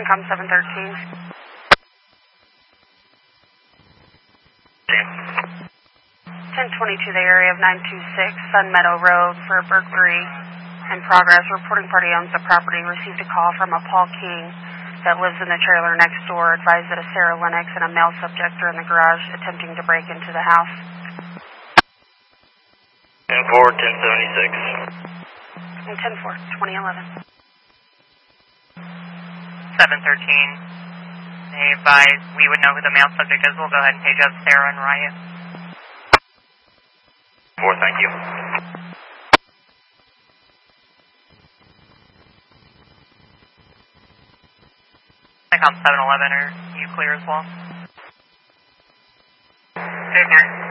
Syncom 713. 1022, the area of 926 Sun Meadow Road for a burglary in progress. Reporting party owns the property. Received a call from a Paul King that lives in the trailer next door. Advised that a Sarah Lennox and a male subject are in the garage attempting to break into the house. 10-4, 1076. And 10-4, 2011. 713. They advise we would know who the male subject is. We'll go ahead and page up Sarah and Riot. 4, thank you. Syncom 711, are you clear as well? Clear.